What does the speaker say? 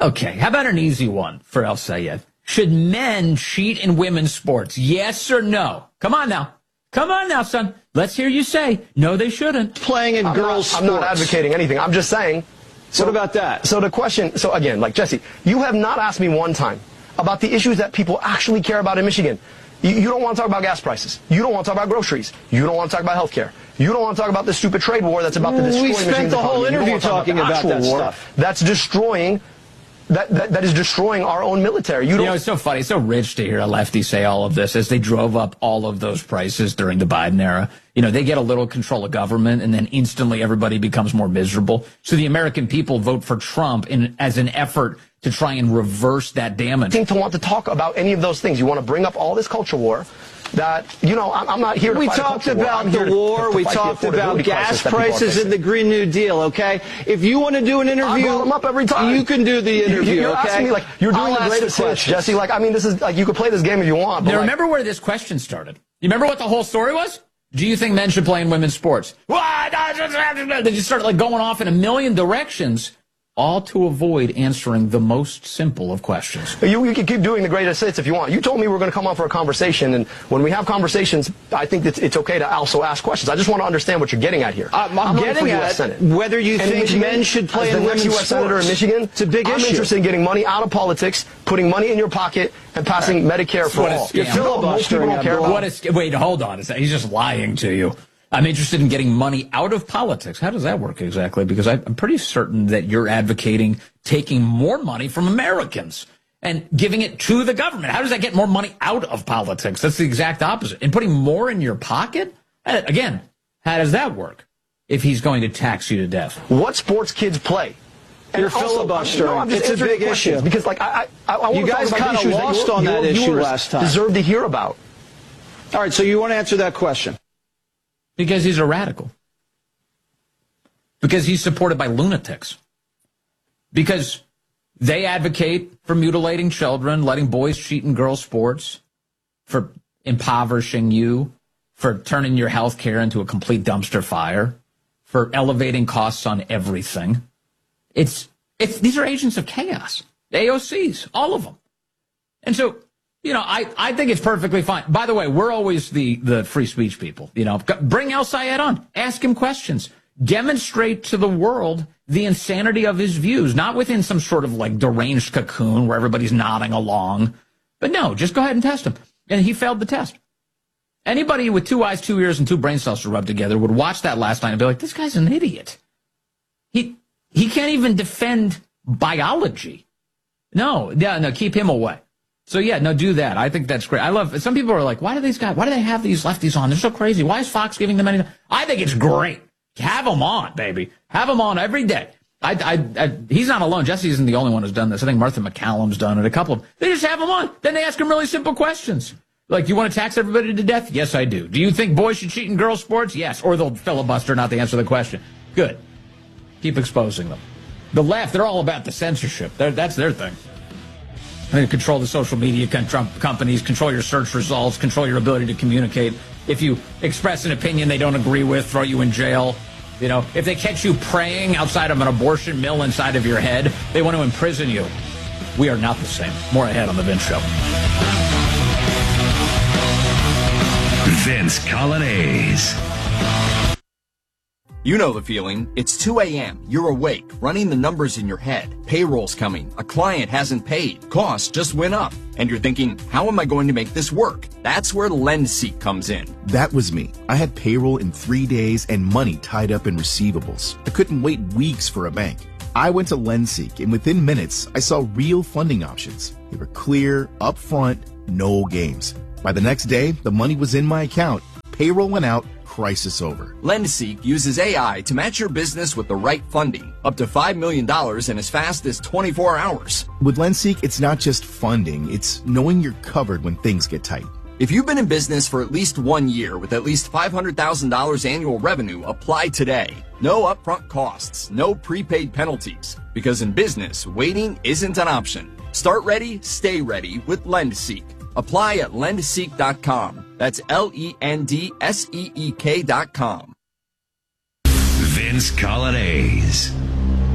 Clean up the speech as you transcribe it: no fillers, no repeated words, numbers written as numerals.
Okay, how about an easy one for El Sayed? Should men cheat in women's sports? Yes or no? Come on now. Come on now, son. Let's hear you say, no, they shouldn't. Playing in girls' sports. I'm not advocating anything. I'm just saying. What about that? So the question, so again, like Jesse, you have not asked me one time about the issues that people actually care about in Michigan. You don't want to talk about gas prices. You don't want to talk about groceries. You don't want to talk about health care. You don't want to talk about the stupid trade war that's about to destroy Michigan's economy. We spent the whole interview talking about that stuff. That's destroying that is destroying our own military. You know, it's so funny. It's so rich to hear a lefty say all of this as they drove up all of those prices during the Biden era. You know, they get a little control of government and then instantly everybody becomes more miserable. So the American people vote for Trump as an effort to try and reverse that damage. To want to talk about any of those things. You want to bring up all this culture war that, you know, I'm not here to fight a culture war. We talked about the war. We talked about gas prices and the Green New Deal, okay? If you want to do an interview, I them up every time. You can do the interview, You're okay? asking me, like, you're doing the greatest hits, Jesse. Like, I mean, this is, like, you could play this game if you want. But now, remember where this question started? You remember what the whole story was? Do you think men should play in women's sports? They just started, like, going off in a million directions. All to avoid answering the most simple of questions. You can keep doing the greatest hits if you want. You told me we were going to come on for a conversation, and when we have conversations, I think that it's okay to also ask questions. I just want to understand what you're getting at here. I'm getting at whether you think men should play in women's sports. Senator in Michigan, it's a big issue. I'm interested in getting money out of politics, putting money in your pocket, and passing Medicare for all. You're filibustering. Wait, hold on. He's just lying to you. I'm interested in getting money out of politics. How does that work exactly? Because I'm pretty certain that you're advocating taking more money from Americans and giving it to the government. How does that get more money out of politics? That's the exact opposite. And putting more in your pocket? Again, how does that work if he's going to tax you to death? What sports kids play? You're filibustering. It's a big issue. Because, like, I you guys kind of lost on that issue last time. Deserve to hear about. All right, so you want to answer that question? Because he's a radical. Because he's supported by lunatics. Because they advocate for mutilating children, letting boys cheat in girls' sports, for impoverishing you, for turning your health care into a complete dumpster fire, for elevating costs on everything. These are agents of chaos. AOCs, all of them. And so, you know, I think it's perfectly fine. By the way, we're always the free speech people. You know, bring El Sayed on. Ask him questions. Demonstrate to the world the insanity of his views, not within some sort of like deranged cocoon where everybody's nodding along. But no, just go ahead and test him. And he failed the test. Anybody with 2 eyes, 2 ears, and 2 brain cells to rub together would watch that last night and be like, this guy's an idiot. He can't even defend biology. No, keep him away. So, yeah, no, do that. I think that's great. I love, some people are like, why do they have these lefties on? They're so crazy. Why is Fox giving them any? I think it's great. Have them on, baby. Have them on every day. He's not alone. Jesse isn't the only one who's done this. I think Martha McCallum's done it. A couple of them. They just have them on. Then they ask them really simple questions. Like, you want to tax everybody to death? Yes, I do. Do you think boys should cheat in girls' sports? Yes. Or they'll filibuster not to answer the question. Good. Keep exposing them. The left, they're all about the censorship. That's their thing. They control the social media companies, control your search results, control your ability to communicate. If you express an opinion they don't agree with, throw you in jail. You know, if they catch you praying outside of an abortion mill inside of your head, they want to imprison you. We are not the same. More ahead on The Vince Show. Vince Coglianese. You know the feeling. It's 2 a.m. You're awake, running the numbers in your head. Payroll's coming. A client hasn't paid. Costs just went up. And you're thinking, how am I going to make this work? That's where LendSeek comes in. That was me. I had payroll in 3 days and money tied up in receivables. I couldn't wait weeks for a bank. I went to LendSeek, and within minutes, I saw real funding options. They were clear, upfront, no games. By the next day, the money was in my account. Payroll went out. Crisis over. LendSeek uses AI to match your business with the right funding, up to $5 million in as fast as 24 hours. With LendSeek, it's not just funding, it's knowing you're covered when things get tight. If you've been in business for at least 1 year with at least $500,000 annual revenue, apply today. No upfront costs, no prepaid penalties, because in business, waiting isn't an option. Start ready, stay ready with LendSeek. Apply at lendseek.com. That's LENDSEEK.com. Vince Coglianese.